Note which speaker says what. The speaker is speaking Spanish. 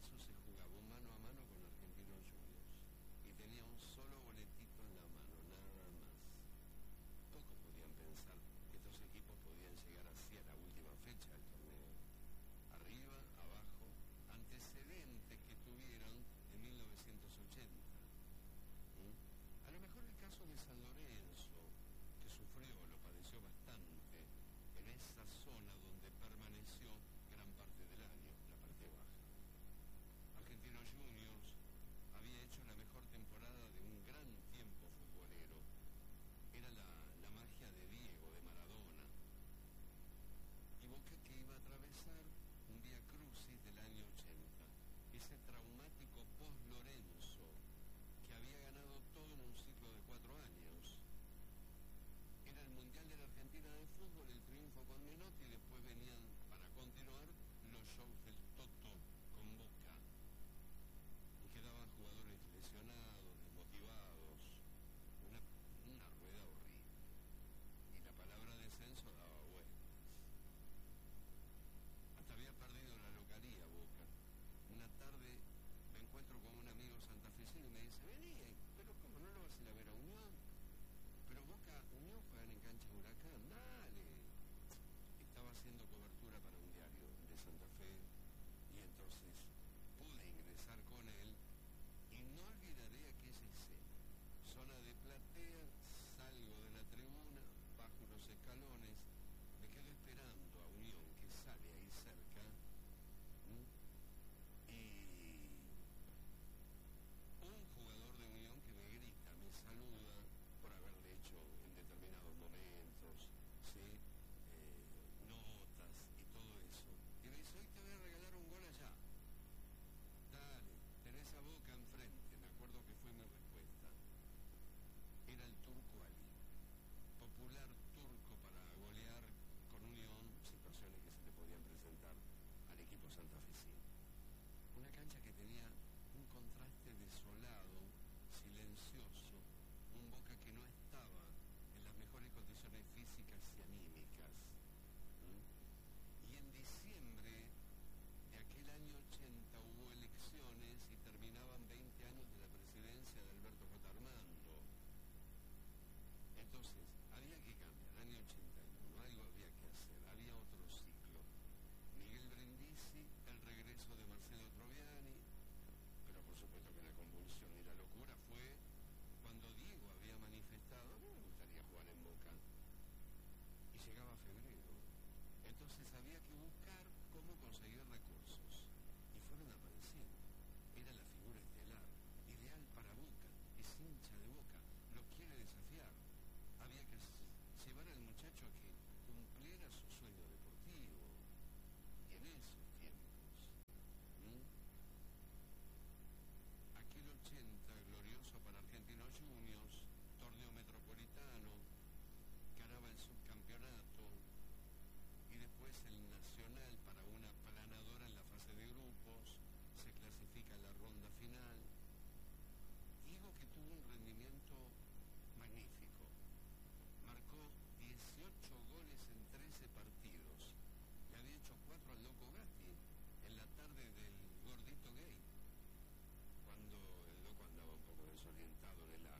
Speaker 1: comienzo se jugaba un mano a mano con Argentinos Juniors y tenía un solo boletito en la mano, nada más. Pocos podían pensar que estos equipos podían llegar así a la última fecha del torneo. Arriba, abajo, antecedentes que tuvieron en 1980. A lo mejor el caso de San Lorenzo, que sufrió, lo padeció bastante, en esa zona donde permaneció gran parte del año, la parte baja. Argentinos Juniors había hecho la mejor temporada de un gran tiempo futbolero. Era la magia de Diego, de Maradona. Y Boca que iba a atravesar un vía crucis del año 80. Ese traumático post-Lorenzo, que había ganado todo en un ciclo de 4 años. Era el Mundial de la Argentina de fútbol, el triunfo con Menotti, y después venían, para continuar, los shows del Toto con Boca. Y quedaban jugadores lesionados, desmotivados, una rueda horrible. Y la palabra descenso daba vueltas. Hasta había perdido la localía Boca. Una tarde me encuentro con un amigo santafesino y me dice, vení, pero ¿cómo no lo vas a ir a ver a Unión? Pero Boca, Unión juegan en cancha de Huracán, dale. Estaba haciendo cobertura para un diario de Santa Fe y entonces pude ingresar con él y no olvidaré aquella escena. Zona de platea, salgo de la tribuna, bajo los escalones, me quedo esperando a Unión que sale ahí cerca y un jugador de Unión que me grita, me saluda por haberle hecho en determinados momentos, ¿sí? Notas y todo eso. Y me dice, hoy te voy a regalar un gol allá. Dale, tenés a Boca enfrente. Me acuerdo que fue mi respuesta. Era el Turco Ali, popular turco para golear con Unión, situaciones que se le podían presentar al equipo santafesino. Una cancha que tenía un contraste desolado, silencioso, un Boca que no estaba en las mejores condiciones físicas y anímicas. Y en diciembre de aquel año 80 hubo elecciones y terminaban 20 años de la presidencia de Alberto J. Armando. Entonces, había que cambiar, año 81, algo había que hacer, había otro ciclo. Miguel Brindisi, el regreso de Marcelo Troviani, pero por supuesto que la convulsión y la locura fue cuando Diego había manifestado, a mí me gustaría jugar en Boca, y llegaba febrero. Entonces había que buscar cómo conseguir recursos, y fueron apareciendo. Era la figura estelar, ideal para Boca, es hincha de Boca, lo quiere desafiar. Había que llevar al muchacho a que cumpliera su sueño deportivo. Y en esos tiempos, aquel 80 glorioso para Argentinos Juniors, torneo metropolitano, ganaba el subcampeonato y después el nacional para una planadora en la fase de grupos, se clasifica en la ronda final. Digo que tuvo un rendimiento magnífico. Marcó 18 goles en 13 partidos. Le había hecho 4 al Loco Gatti en la tarde del Gordito Gay, cuando el Loco andaba un poco desorientado en el